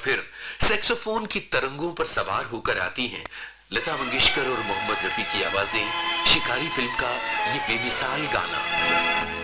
फिर सैक्सोफोन की तरंगों पर सवार होकर आती हैं लता मंगेशकर और मोहम्मद रफी की आवाजें। शिकारी फिल्म का ये बेमिसाल गाना।